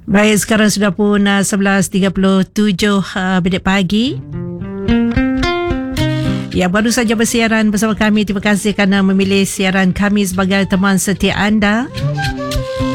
Baik, sekarang sudah pun 11.37 minit pagi. Yang baru saja bersiaran bersama kami, terima kasih kerana memilih siaran kami sebagai teman setia anda.